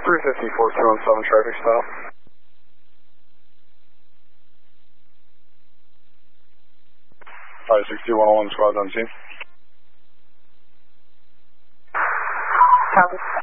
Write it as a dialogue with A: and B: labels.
A: 354, 217 traffic stop. 560, 101 squad on scene.
B: Copy.